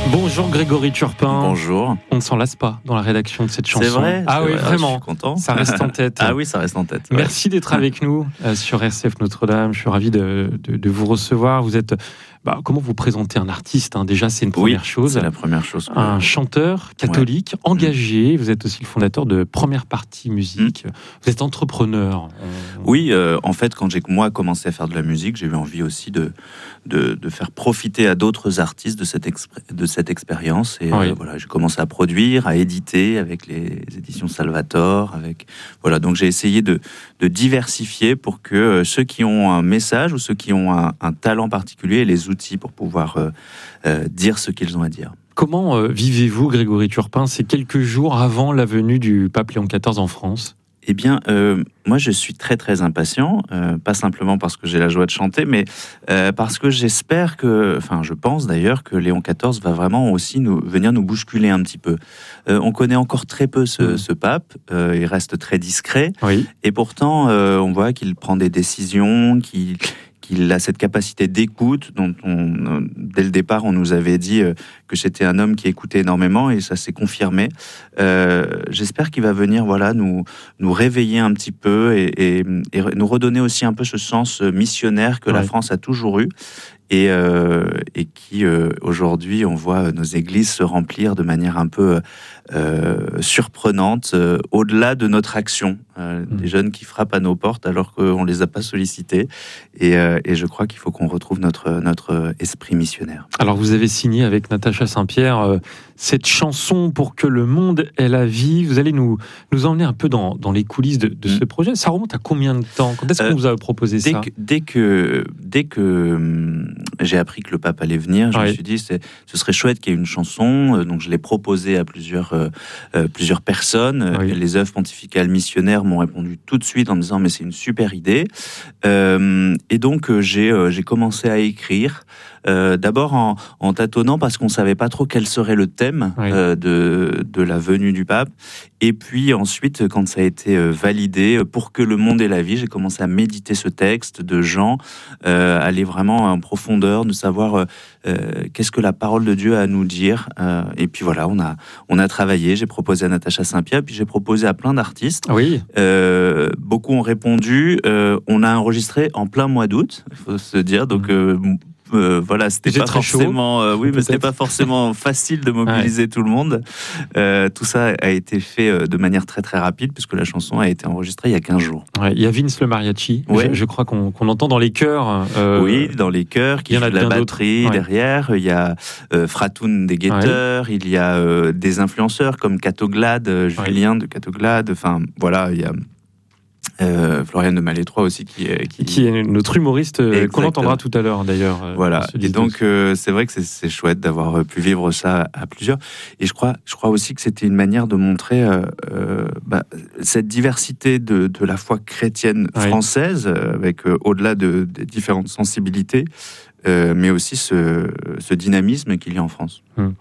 Bonjour Grégory Turpin. Bonjour. On ne s'en lasse pas dans la rédaction de cette chanson. C'est vrai. Ah oui, vraiment. Je suis content. Ça reste en tête. Ah oui, ça reste en tête. Ouais. Merci d'être avec nous sur RCF Notre-Dame. Je suis ravi de vous recevoir. Vous êtes, comment vous présentez un artiste, déjà, c'est une première chose. C'est la première chose. Un chanteur catholique, engagé. Vous êtes aussi le fondateur de Première Partie Musique. Vous êtes entrepreneur. Oui, en fait, quand j'ai commencé à faire de la musique, j'ai eu envie aussi de faire profiter à d'autres artistes de cette expérience. Et voilà, j'ai commencé à produire, à éditer avec les éditions Salvator. Donc j'ai essayé de diversifier pour que ceux qui ont un message ou ceux qui ont un talent particulier aient les outils pour pouvoir dire ce qu'ils ont à dire. Comment vivez-vous, Grégory Turpin, ces quelques jours avant la venue du pape Léon XIV en France ? Eh bien, moi, je suis très, très impatient, pas simplement parce que j'ai la joie de chanter, mais parce que je pense d'ailleurs que Léon XIV va vraiment aussi venir nous bousculer un petit peu. On connaît encore très peu ce pape, il reste très discret, et pourtant, on voit qu'il prend des décisions, qu'il a cette capacité d'écoute dont dès le départ, on nous avait dit que c'était un homme qui écoutait énormément et ça s'est confirmé. J'espère qu'il va venir nous réveiller un petit peu et nous redonner aussi un peu ce sens missionnaire que la France a toujours eu et qui, aujourd'hui, on voit nos églises se remplir de manière un peu surprenante, au-delà de notre action. Des jeunes qui frappent à nos portes alors qu'on ne les a pas sollicités. Et je crois qu'il faut qu'on retrouve notre esprit missionnaire. Alors, vous avez signé avec Natacha Saint-Pierre cette chanson pour que le monde ait la vie. Vous allez nous emmener un peu dans les coulisses de ce projet. Ça remonte à combien de temps ? Quand est-ce qu'on vous a proposé ça ? Dès que j'ai appris que le pape allait venir, je me suis dit ce serait chouette qu'il y ait une chanson. Donc je l'ai proposée à plusieurs personnes. Les œuvres pontificales missionnaires m'ont répondu tout de suite en me disant mais c'est une super idée. Et donc j'ai commencé à écrire. D'abord en tâtonnant parce qu'on ne savait pas trop quel serait le thème de la venue du pape. Et puis ensuite, quand ça a été validé, pour que le monde ait la vie, j'ai commencé à méditer ce texte de Jean, aller vraiment en profondeur, de savoir qu'est-ce que la parole de Dieu a à nous dire. Et puis voilà, on a travaillé, j'ai proposé à Natacha Saint-Pierre, puis j'ai proposé à plein d'artistes. Beaucoup ont répondu. On a enregistré en plein mois d'août, il faut se dire, donc... c'était pas forcément, mais c'était pas forcément facile de mobiliser tout le monde. Tout ça a été fait de manière très très rapide puisque la chanson a été enregistrée il y a 15 jours. Il y a Vince le mariachi, je crois qu'on entend dans les chœurs. Oui, dans les chœurs, qui joue de la batterie derrière. Il y a Fratoun des guetteurs, il y a des influenceurs comme Catoglade, Julien de Catoglade. Enfin voilà, il y a Floriane de Malétroit aussi qui est notre humoriste qu'on entendra tout à l'heure d'ailleurs. Voilà, et donc c'est vrai que c'est chouette d'avoir pu vivre ça à plusieurs, et je crois aussi que c'était une manière de montrer cette diversité de la foi chrétienne française, avec au-delà des différentes sensibilités, mais aussi ce dynamisme qu'il y a en France.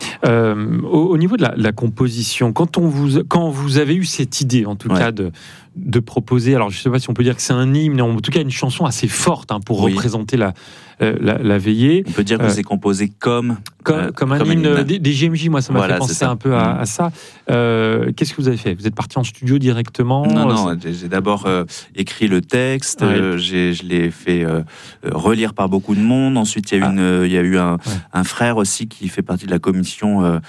Au niveau de la composition, quand vous avez eu cette idée, en tout cas, de proposer, alors je ne sais pas si on peut dire que c'est un hymne, mais en tout cas une chanson assez forte pour représenter la veillée. On peut dire que c'est composé comme un hymne des JMJ. Moi, ça m'a fait penser un peu à ça. Qu'est-ce que vous avez fait ? Vous êtes parti en studio directement ? Non, j'ai d'abord écrit le texte, je l'ai fait relire par beaucoup de monde. Ensuite, il y a eu un frère aussi qui fait partie de la commission,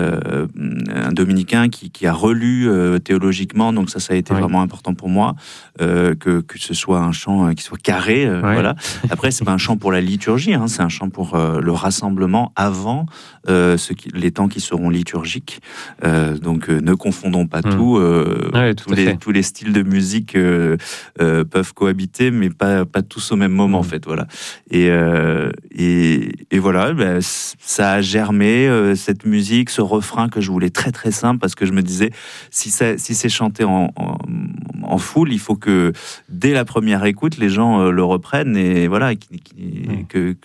un dominicain qui a relu théologiquement, donc ça a été vraiment important pour moi, que ce soit un chant qui soit carré. Voilà. Après, c'est pas un chant pour la liturgie, c'est un chant pour le rassemblement avant les temps qui seront liturgiques. Donc ne confondons pas tout. Tous les styles de musique peuvent cohabiter, mais pas tous au même moment, en fait. Voilà. Et voilà, ça a germé, cette musique, ce refrain que je voulais très très simple, parce que je me disais, si c'est chanté en foule, il faut que dès la première écoute, les gens le reprennent, et voilà, que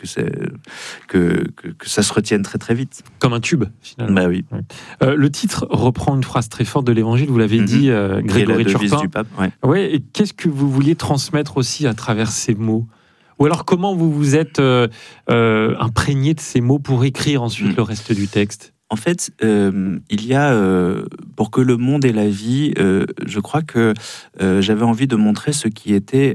ça se retienne très très vite. Comme un tube, finalement. Bah oui. Le titre reprend une phrase très forte de l'Évangile, vous l'avez dit, Grégory Turpin. Du pape, et qu'est-ce que vous vouliez transmettre aussi à travers ces mots ? Ou alors comment vous vous êtes imprégné de ces mots pour écrire ensuite le reste du texte? En fait, il y a, pour que le monde ait la vie, je crois que j'avais envie de montrer ce qui était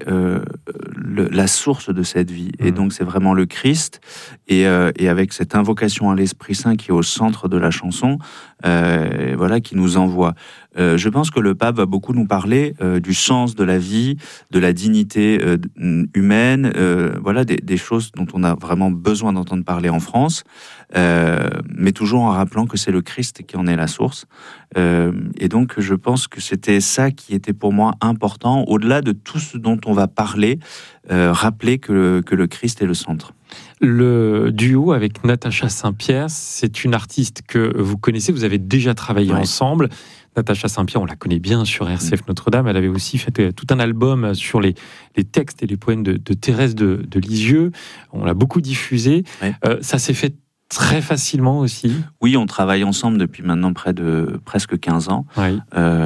la source de cette vie. Et donc, c'est vraiment le Christ. Et avec cette invocation à l'Esprit Saint qui est au centre de la chanson, voilà, qui nous envoie. Je pense que le pape va beaucoup nous parler du sens de la vie, de la dignité humaine, voilà, des choses dont on a vraiment besoin d'entendre parler en France, mais toujours en rappelant que c'est le Christ qui en est la source. Et donc, je pense que c'était ça qui était pour moi important, au-delà de tout ce dont on va parler, rappeler que le Christ est le centre. Le duo avec Natacha Saint-Pierre, c'est une artiste que vous connaissez, vous avez déjà travaillé ensemble. Natacha Saint-Pierre, on la connaît bien sur RCF Notre-Dame. Elle avait aussi fait tout un album sur les textes et les poèmes de Thérèse de Lisieux. On l'a beaucoup diffusé. Ça s'est fait très facilement aussi. Oui, on travaille ensemble depuis maintenant près de presque 15 ans. Oui.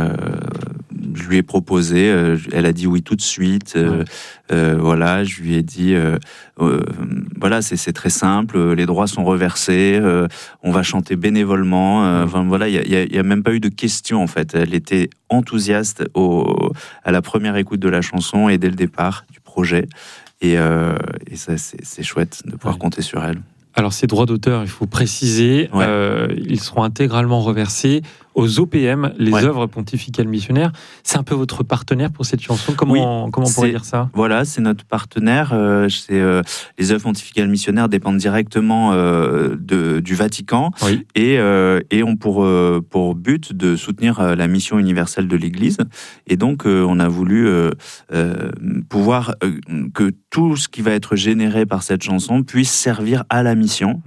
Je lui ai proposé, elle a dit oui tout de suite. Voilà, je lui ai dit, voilà, c'est très simple, les droits sont reversés, on va chanter bénévolement. Enfin voilà, il y a même pas eu de question en fait. Elle était enthousiaste à la première écoute de la chanson et dès le départ du projet. Et ça, c'est chouette de pouvoir compter sur elle. Alors, ces droits d'auteur, il faut préciser, ils seront intégralement reversés aux OPM, les œuvres pontificales missionnaires. C'est un peu votre partenaire pour cette chanson. Comment on pourrait dire ça ? Voilà, c'est notre partenaire. Les œuvres pontificales missionnaires dépendent directement du Vatican et ont pour but de soutenir la mission universelle de l'Église. Et donc, on a voulu pouvoir que tout ce qui va être généré par cette chanson puisse servir à la mission.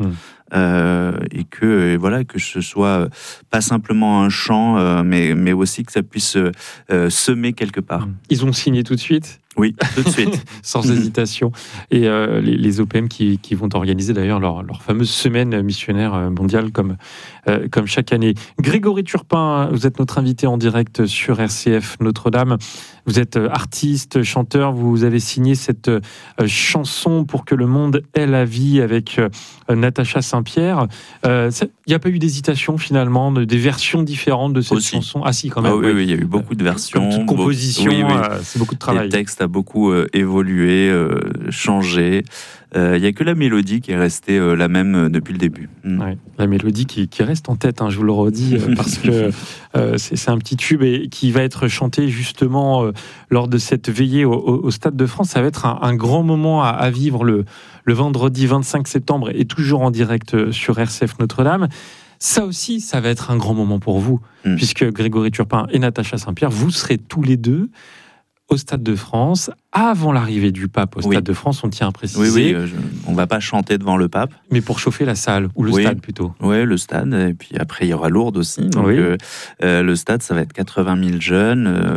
Et que ce soit pas simplement un chant, mais aussi que ça puisse semer quelque part. Ils ont signé tout de suite ? Oui, tout de suite. Sans hésitation. Et les OPM qui vont organiser d'ailleurs leur fameuse semaine missionnaire mondiale comme chaque année. Grégory Turpin, vous êtes notre invité en direct sur RCF Notre-Dame. Vous êtes artiste, chanteur, vous avez signé cette chanson pour que le monde ait la vie avec Natacha Saint-Pierre. Il n'y a pas eu d'hésitation finalement, des versions différentes de cette chanson? Ah si, quand même. Oui, il y a eu beaucoup de versions. Comme toute composition, c'est beaucoup de travail. Le texte a beaucoup évolué, changé. Il n'y a que la mélodie qui est restée la même depuis le début. Ouais, la mélodie qui reste en tête, je vous le redis, parce que c'est un petit tube et qui va être chanté justement lors de cette veillée au Stade de France. Ça va être un grand moment à vivre le vendredi 25 septembre et toujours en direct sur RCF Notre-Dame. Ça aussi, ça va être un grand moment pour vous, puisque Grégory Turpin et Natacha Saint-Pierre, vous serez tous les deux au Stade de France, avant l'arrivée du pape au Stade de France, on tient à préciser. Oui, on ne va pas chanter devant le pape. Mais pour chauffer la salle, ou le stade plutôt. Oui, le stade, et puis après il y aura Lourdes aussi. Donc le stade, ça va être 80 000 jeunes.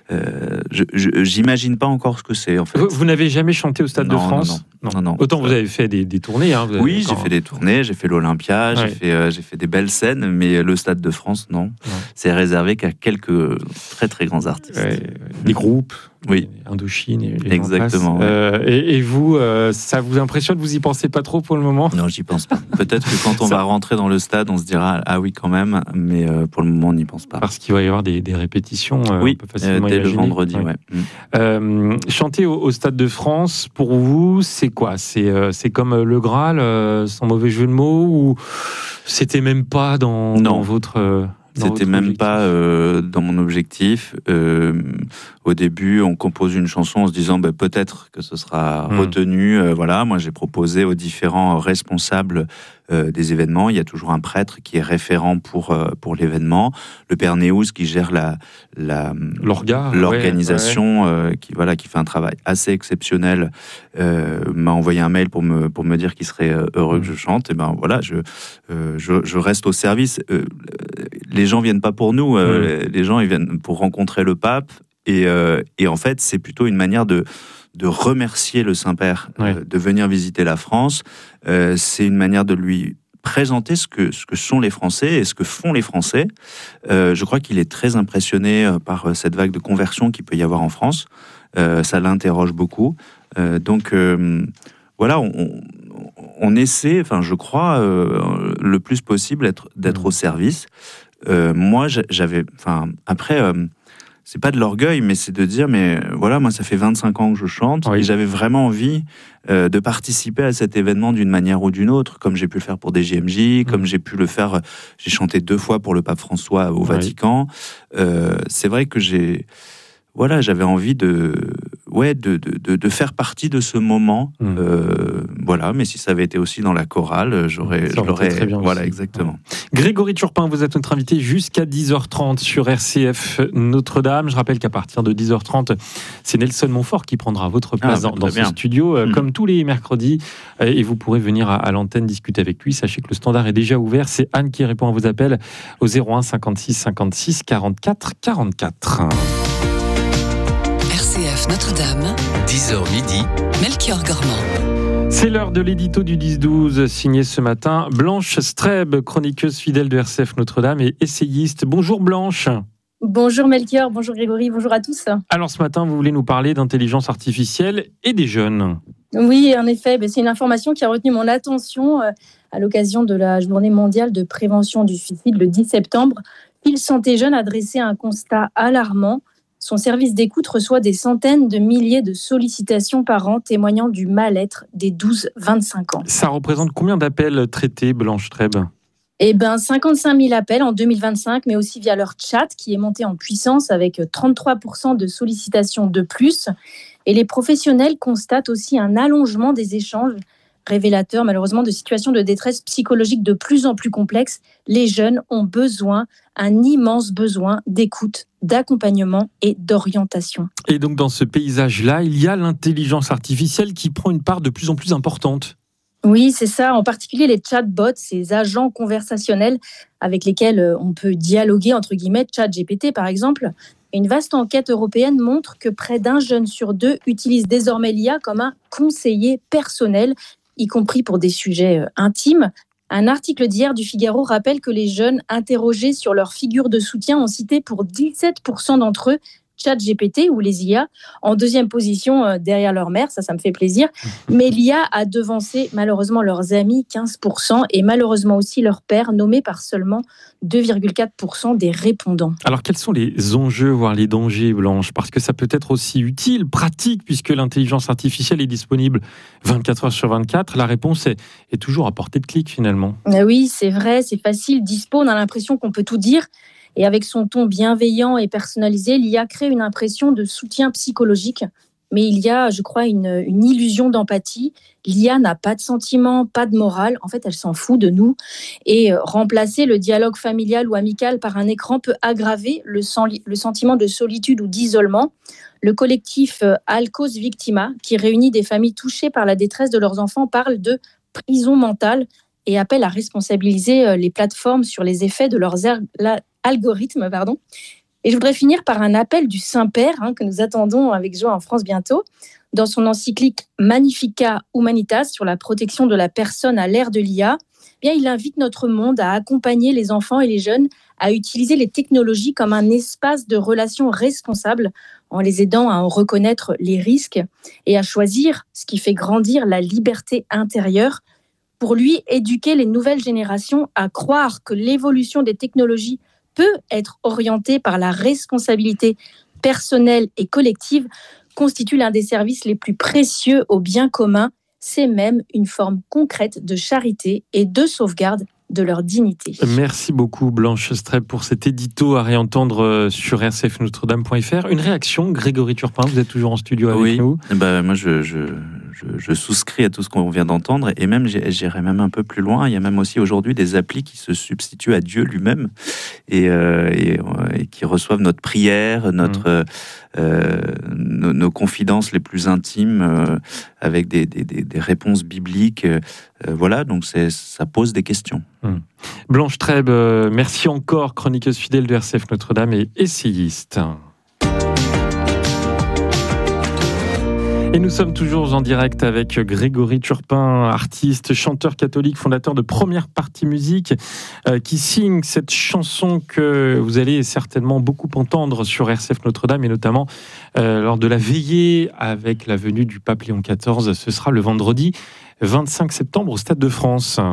J'imagine pas encore ce que c'est en fait. Vous n'avez jamais chanté au Stade de France ? Non. Autant vous avez fait des tournées. Oui, j'ai fait des tournées, j'ai fait l'Olympia, j'ai fait des belles scènes, mais le Stade de France, non. C'est réservé qu'à quelques très très grands artistes. Des groupes. Oui, Indochine et exactement. Et vous, ça vous impressionne? Vous y pensez pas trop pour le moment? Non, j'y pense pas. Peut-être que quand on va rentrer dans le stade, on se dira ah oui quand même, mais pour le moment on n'y pense pas. Parce qu'il va y avoir des répétitions. Oui, on peut facilement dès imaginer. le vendredi. Ouais. Chanter au Stade de France, pour vous, c'est quoi? C'est comme le Graal, sans mauvais jeu de mots, ou c'était même pas dans votre C'était même pas dans mon objectif. Au début, on compose une chanson en se disant peut-être que ce sera retenu. Voilà, moi j'ai proposé aux différents responsables des événements. Il y a toujours un prêtre qui est référent pour l'événement. Le père Néouz qui gère l'organisation, qui fait un travail assez exceptionnel, m'a envoyé un mail pour me dire qu'il serait heureux que je chante. Et voilà, je reste au service. Les gens viennent pas pour nous. Les gens ils viennent pour rencontrer le pape. Et en fait, c'est plutôt une manière de remercier le Saint-Père de venir visiter la France. C'est une manière de lui présenter ce que sont les Français et ce que font les Français. Je crois qu'il est très impressionné par cette vague de conversion qu'il peut y avoir en France. Ça l'interroge beaucoup. Donc voilà, on essaie, enfin je crois, le plus possible d'être au service. Moi, après, c'est pas de l'orgueil, mais c'est de dire, mais voilà, moi ça fait 25 ans que je chante, et j'avais vraiment envie de participer à cet événement d'une manière ou d'une autre, comme j'ai pu le faire pour des JMJ, comme j'ai pu le faire, j'ai chanté 2 fois pour le pape François au Vatican. C'est vrai que j'avais envie de faire partie de ce moment. Voilà, mais si ça avait été aussi dans la chorale, je l'aurais très bien. Voilà, aussi. Exactement. Grégory Turpin, vous êtes notre invité jusqu'à 10h30 sur RCF Notre-Dame. Je rappelle qu'à partir de 10h30, c'est Nelson Montfort qui prendra votre place dans ce studio, comme tous les mercredis. Et vous pourrez venir à l'antenne discuter avec lui. Sachez que le standard est déjà ouvert. C'est Anne qui répond à vos appels au 01 56 56 44 44. RCF Notre-Dame, 10h midi, Melchior Gormand. C'est l'heure de l'édito du 10-12, signé ce matin Blanche Streb, chroniqueuse fidèle de RCF Notre-Dame et essayiste. Bonjour Blanche. Bonjour Melchior, bonjour Grégory, bonjour à tous. Alors ce matin, vous voulez nous parler d'intelligence artificielle et des jeunes. Oui, en effet, c'est une information qui a retenu mon attention à l'occasion de la Journée mondiale de prévention du suicide le 10 septembre. Fil Santé Jeunes a dressé un constat alarmant. Son service d'écoute reçoit des centaines de milliers de sollicitations par an témoignant du mal-être des 12-25 ans. Ça représente combien d'appels traités, Blanche Streb ? 55 000 appels en 2025, mais aussi via leur chat qui est monté en puissance avec 33% de sollicitations de plus. Et les professionnels constatent aussi un allongement des échanges, révélateur malheureusement de situations de détresse psychologique de plus en plus complexes. Les jeunes ont un immense besoin d'écoute, d'accompagnement et d'orientation. Et donc dans ce paysage-là, il y a l'intelligence artificielle qui prend une part de plus en plus importante. Oui, c'est ça. En particulier les chatbots, ces agents conversationnels avec lesquels on peut dialoguer, entre guillemets, ChatGPT par exemple. Une vaste enquête européenne montre que près d'1 jeune sur 2 utilise désormais l'IA comme un conseiller personnel, y compris pour des sujets intimes. Un article d'hier du Figaro rappelle que les jeunes interrogés sur leur figure de soutien ont cité pour 17% d'entre eux ChatGPT ou les IA en deuxième position derrière leur mère, ça me fait plaisir. Mais l'IA a devancé malheureusement leurs amis, 15%, et malheureusement aussi leur père, nommé par seulement 2,4% des répondants. Alors quels sont les enjeux, voire les dangers, Blanche ? Parce que ça peut être aussi utile, pratique, puisque l'intelligence artificielle est disponible 24 heures sur 24. La réponse est toujours à portée de clic finalement. Oui, c'est vrai, c'est facile, dispo, on a l'impression qu'on peut tout dire. Et avec son ton bienveillant et personnalisé, l'IA crée une impression de soutien psychologique. Mais il y a, je crois, une illusion d'empathie. L'IA n'a pas de sentiment, pas de morale. En fait, elle s'en fout de nous. Et remplacer le dialogue familial ou amical par un écran peut aggraver le sentiment de solitude ou d'isolement. Le collectif Alcos Victima, qui réunit des familles touchées par la détresse de leurs enfants, parle de prison mentale et appelle à responsabiliser les plateformes sur les effets de leurs algorithmes. Et je voudrais finir par un appel du Saint-Père que nous attendons avec joie en France bientôt. Dans son encyclique Magnificat Humanitas sur la protection de la personne à l'ère de l'IA, il invite notre monde à accompagner les enfants et les jeunes à utiliser les technologies comme un espace de relations responsables en les aidant à en reconnaître les risques et à choisir ce qui fait grandir la liberté intérieure. Pour lui, éduquer les nouvelles générations à croire que l'évolution des technologies peut être orientée par la responsabilité personnelle et collective constitue l'un des services les plus précieux au bien commun. C'est même une forme concrète de charité et de sauvegarde de leur dignité. Merci beaucoup Blanche Streb pour cet édito à réentendre sur rcfnotredame.fr. Une réaction, Grégory Turpin, vous êtes toujours en studio avec nous. Moi je souscris à tout ce qu'on vient d'entendre et même j'irai même un peu plus loin. Il y a même aussi aujourd'hui des applis qui se substituent à Dieu lui-même et qui reçoivent notre prière, nos confidences les plus intimes avec des réponses bibliques. Voilà, donc ça pose des questions. Blanche Streb, merci encore, chroniqueuse fidèle de RCF Notre-Dame et essayiste. Et nous sommes toujours en direct avec Grégory Turpin, artiste, chanteur catholique, fondateur de Première Partie Musique, qui signe cette chanson que vous allez certainement beaucoup entendre sur RCF Notre-Dame, et notamment lors de la veillée avec la venue du pape Léon XIV. Ce sera le vendredi 25 septembre au Stade de France.